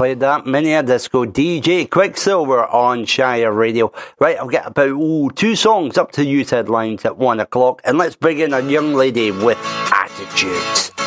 played that. Mini a Disco, DJ Quicksilver on Shire Radio. Right, I'll get about 2 songs up to youth headlines at 1 o'clock, and let's bring in a young lady with attitudes.